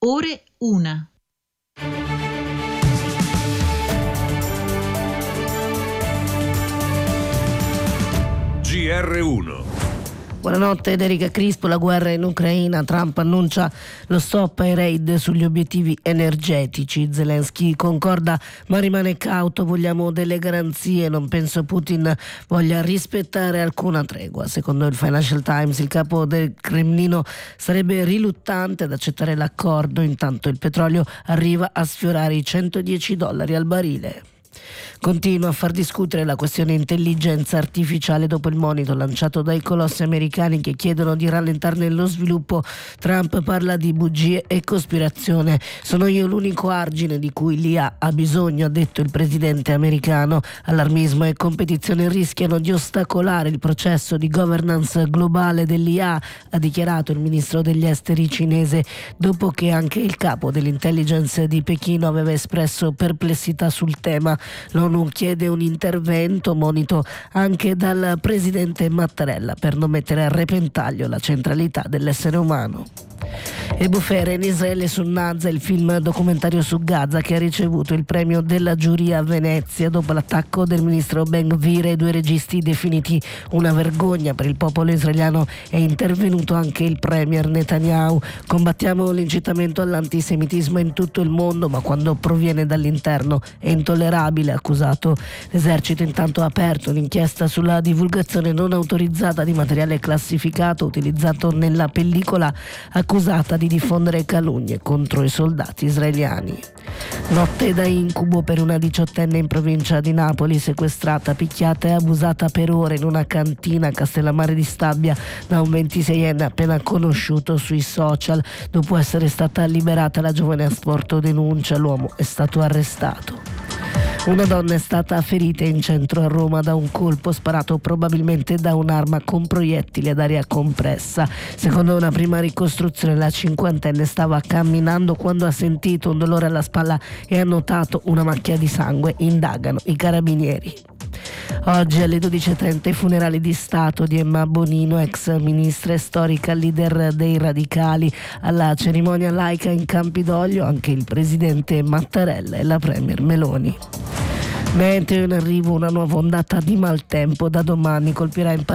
ore 1. GR1. Buonanotte ed Erika Crispo. La guerra in Ucraina, Trump annuncia lo stop ai raid sugli obiettivi energetici. Zelensky concorda ma rimane cauto, vogliamo delle garanzie, non penso Putin voglia rispettare alcuna tregua. Secondo il Financial Times il capo del Cremlino sarebbe riluttante ad accettare l'accordo, intanto il petrolio arriva a sfiorare i $110 al barile. Continua a far discutere la questione intelligenza artificiale dopo il monito lanciato dai colossi americani che chiedono di rallentarne lo sviluppo. Trump parla di bugie e cospirazione. Sono io l'unico argine di cui l'IA ha bisogno, ha detto il presidente americano. Allarmismo e competizione rischiano di ostacolare il processo di governance globale dell'IA, ha dichiarato il ministro degli esteri cinese, dopo che anche il capo dell'intelligence di Pechino aveva espresso perplessità sul tema. L'ONU chiede un intervento, monito anche dal presidente Mattarella, per non mettere a repentaglio la centralità dell'essere umano. E bufere in Israele su Naza, il film documentario su Gaza che ha ricevuto il premio della giuria a Venezia dopo l'attacco del ministro Ben Gvir e 2 registi definiti una vergogna per il popolo israeliano. È intervenuto anche il premier Netanyahu. Combattiamo l'incitamento all'antisemitismo in tutto il mondo, ma quando proviene dall'interno è intollerabile, ha accusato. L'esercito intanto ha aperto un'inchiesta sulla divulgazione non autorizzata di materiale classificato utilizzato nella pellicola, accusata di diffondere calunnie contro i soldati israeliani. Notte da incubo per una 18enne in provincia di Napoli, sequestrata, picchiata e abusata per ore in una cantina a Castellammare di Stabia da un 26enne appena conosciuto sui social. Dopo essere stata liberata, la giovane asporto denuncia, l'uomo è stato arrestato. Una donna è stata ferita in centro a Roma da un colpo sparato probabilmente da un'arma con proiettili ad aria compressa. Secondo una prima ricostruzione, la 50enne stava camminando quando ha sentito un dolore alla spalla e ha notato una macchia di sangue. Indagano i carabinieri. Oggi alle 12.30 i funerali di Stato di Emma Bonino, ex ministra e storica leader dei radicali. Alla cerimonia laica in Campidoglio anche il presidente Mattarella e la premier Meloni. Mentre in arrivo una nuova ondata di maltempo da domani colpirà in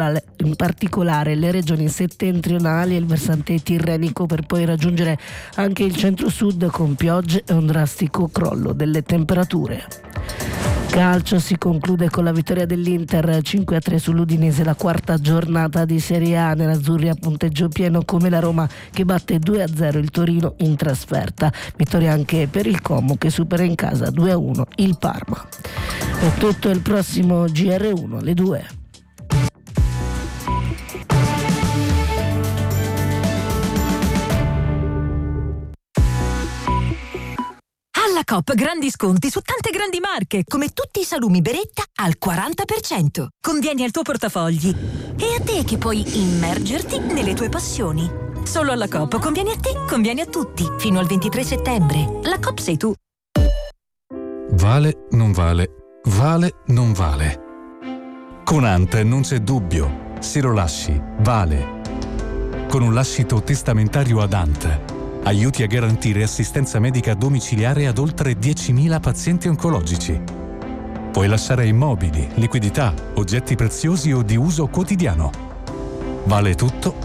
particolare le regioni settentrionali e il versante tirrenico, per poi raggiungere anche il centro-sud con piogge e un drastico crollo delle temperature. Calcio, si conclude con la vittoria dell'Inter 5-3 sull'Udinese, la 4ª giornata di Serie A. Nerazzurri a punteggio pieno come la Roma che batte 2-0 il Torino in trasferta. Vittoria anche per il Como che supera in casa 2-1 il Parma. È tutto, il prossimo GR1 alle 2. Alla Coop grandi sconti su tante grandi marche, come tutti i salumi Beretta al 40%. Convieni al tuo portafogli e a te che puoi immergerti nelle tue passioni. Solo alla Coop convieni a te, convieni a tutti. Fino al 23 settembre. La Coop sei tu. Vale, non vale. Vale, non vale. Con Ant non c'è dubbio. Se lo lasci, vale. Con un lascito testamentario ad Ant aiuti a garantire assistenza medica domiciliare ad oltre 10.000 pazienti oncologici. Puoi lasciare immobili, liquidità, oggetti preziosi o di uso quotidiano. Vale tutto